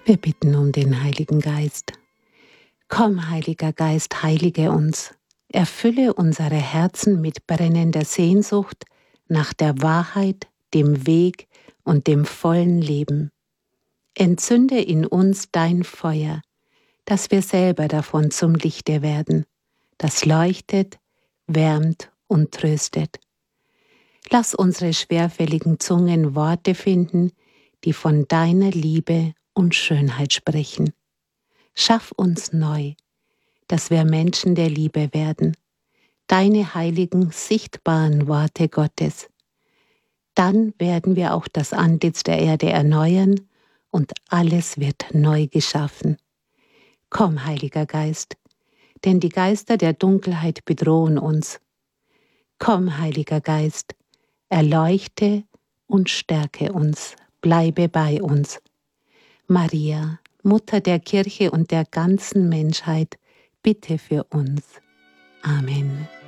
Wir bitten um den Heiligen Geist. Komm, Heiliger Geist, heilige uns. Erfülle unsere Herzen mit brennender Sehnsucht nach der Wahrheit, dem Weg und dem vollen Leben. Entzünde in uns dein Feuer, dass wir selber davon zum Lichte werden, das leuchtet, wärmt und tröstet. Lass unsere schwerfälligen Zungen Worte finden, die von deiner Liebe und Schönheit sprechen. Schaff uns neu, dass wir Menschen der Liebe werden, deine heiligen, sichtbaren Worte Gottes. Dann werden wir auch das Antlitz der Erde erneuern und alles wird neu geschaffen. Komm, Heiliger Geist, denn die Geister der Dunkelheit bedrohen uns. Komm, Heiliger Geist, erleuchte und stärke uns, bleibe bei uns. Maria, Mutter der Kirche und der ganzen Menschheit, bitte für uns. Amen.